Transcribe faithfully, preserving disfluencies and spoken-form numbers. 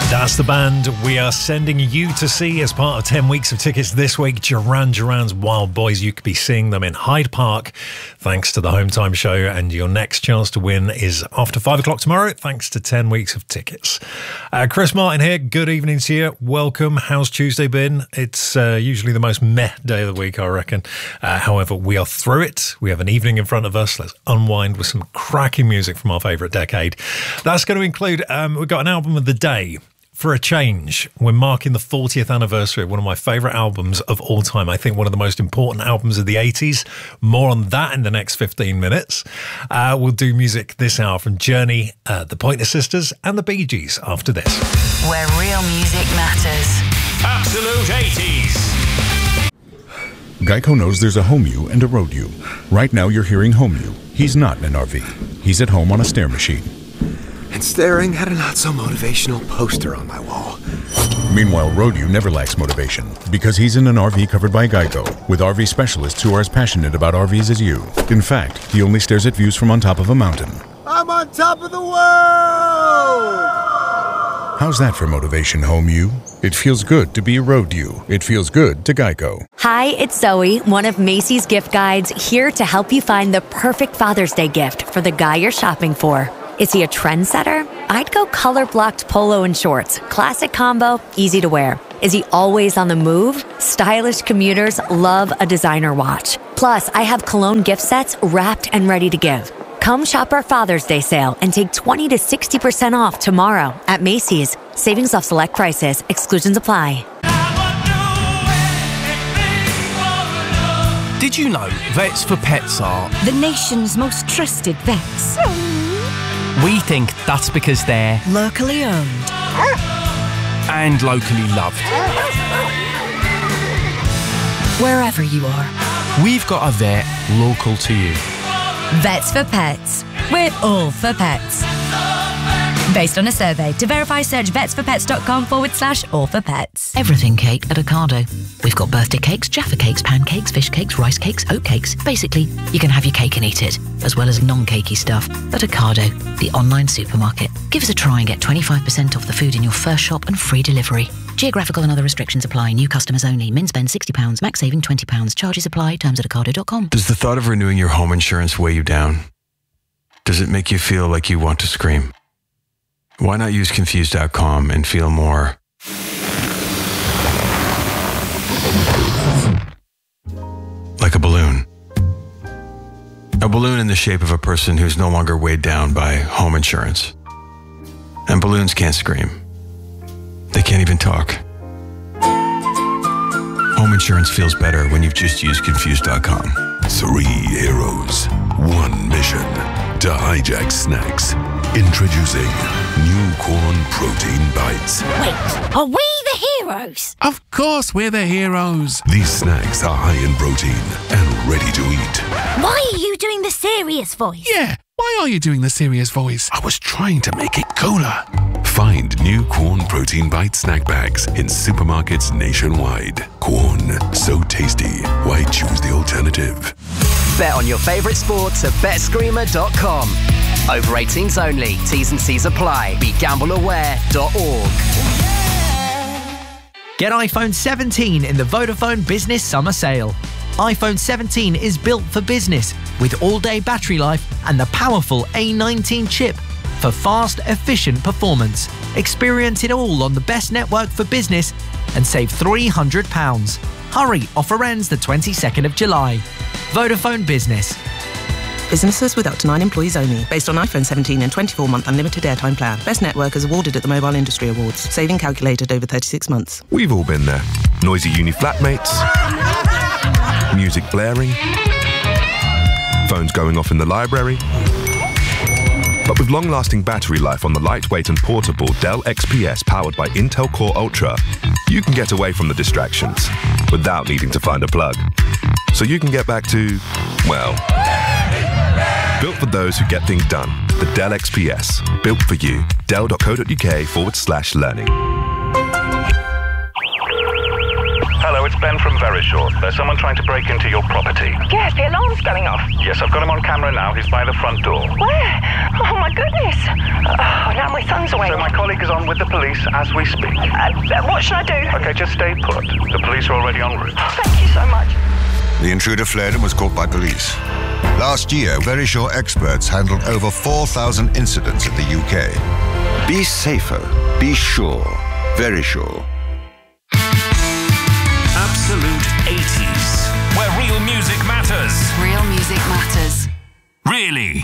That's the band we are sending you to see as part of ten weeks of tickets this week. Duran Duran's Wild Boys. You could be seeing them in Hyde Park thanks to the Home Time show, and your next chance to win is after five o'clock tomorrow thanks to ten weeks of tickets. Uh, Chris Martin here. Good evening to you. Welcome. How's Tuesday been? It's uh, usually the most meh day of the week, I reckon. Uh, however, we are through it. We have an evening in front of us. Let's unwind with some cracking music from our favourite decade. That's going to include, um, we've got an album of the day. For a change, we're marking the fortieth anniversary of one of my favourite albums of all time. I think one of the most important albums of the eighties. More on that in the next fifteen minutes. Uh, we'll do music this hour from Journey, uh, the Pointer Sisters and the Bee Gees after this. Where real music matters. Absolute eighties. Geico knows there's a home you and a road you. Right now you're hearing home you. He's not in an R V. He's at home on a stair machine. And staring at a not-so-motivational poster on my wall. Meanwhile, Road-U never lacks motivation because he's in an R V covered by Geico with R V specialists who are as passionate about R Vs as you. In fact, he only stares at views from on top of a mountain. I'm on top of the world! How's that for motivation, Home U? It feels good to be Road-U. It feels good to Geico. Hi, it's Zoe, one of Macy's gift guides, here to help you find the perfect Father's Day gift for the guy you're shopping for. Is he a trendsetter? I'd go color-blocked polo and shorts. Classic combo, easy to wear. Is he always on the move? Stylish commuters love a designer watch. Plus, I have cologne gift sets wrapped and ready to give. Come shop our Father's Day sale and take twenty to sixty percent off tomorrow at Macy's. Savings off select prices. Exclusions apply. Did you know Vets for Pets are the nation's most trusted vets? We think that's because they're locally owned and locally loved. Wherever you are, we've got a vet local to you. Vets for Pets. We're all for pets. Based on a survey. To verify, search vetsforpets.com forward slash all for pets. Everything cake at Ocado. We've got birthday cakes, Jaffa cakes, pancakes, fish cakes, rice cakes, oat cakes. Basically, you can have your cake and eat it, as well as non-cakey stuff. At Ocado, the online supermarket. Give us a try and get twenty-five percent off the food in your first shop and free delivery. Geographical and other restrictions apply. New customers only. Min spend sixty pounds, max saving twenty pounds. Charges apply. Terms at ocado dot com. Does the thought of renewing your home insurance weigh you down? Does it make you feel like you want to scream? Why not use Confused dot com and feel more like a balloon? A balloon in the shape of a person who's no longer weighed down by home insurance. And balloons can't scream. They can't even talk. Home insurance feels better when you've just used Confused dot com. Three heroes, one mission to hijack snacks. Introducing new corn protein bites. Wait, are we the heroes? Of course we're the heroes. These snacks are high in protein and ready to eat. Why are you doing the serious voice? Yeah, why are you doing the serious voice? I was trying to make it cooler. Find new Corn Protein Bite snack bags in supermarkets nationwide. Corn, so tasty. Why choose the alternative? Bet on your favourite sports at bet screamer dot com. Over eighteens only. T's and C's apply. Be gamble aware dot org. Get iPhone seventeen in the Vodafone Business Summer Sale. iPhone seventeen is built for business with all-day battery life and the powerful A nineteen chip for fast, efficient performance. Experience it all on the best network for business and save three hundred pounds. Hurry, offer ends the twenty-second of July. Vodafone Business. Businesses with up to nine employees only. Based on iPhone seventeen and twenty-four month unlimited airtime plan. Best network is awarded at the Mobile Industry Awards. Saving calculated over thirty-six months. We've all been there. Noisy uni flatmates. Music blaring. Phones going off in the library. But with long-lasting battery life on the lightweight and portable Dell X P S powered by Intel Core Ultra, you can get away from the distractions without needing to find a plug. So you can get back to, well, built for those who get things done. The Dell X P S. Built for you. Dell dot co dot uk forward slash learning. Hello, it's Ben from Verisure. There's someone trying to break into your property. Yes, the alarm's going off. Yes, I've got him on camera now. He's by the front door. Where? Oh, my goodness. Oh, now my son's away. So my colleague is on with the police as we speak. Uh, what should I do? Okay, just stay put. The police are already en route. Thank you so much. The intruder fled and was caught by police. Last year, Verisure experts handled over four thousand incidents in the U K. Be safer. Be sure. Verisure. Absolute eighties, where real music matters. Real music matters. Really.